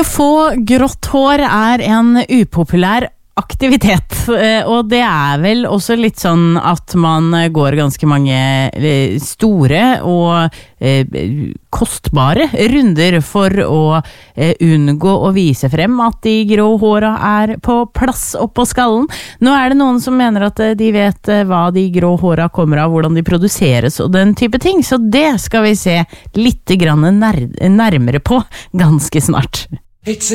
Det å få grått hår en upopulær aktivitet, og det vel også litt sånn at man går ganske mange store og kostbare runder for å unngå å vise frem at de grå håra på plass oppå skallen. Nå det noen som mener at de vet hva de grå håra kommer av, hvordan de produseres og den type ting, så det skal vi se litt grann nærmere på ganske snart.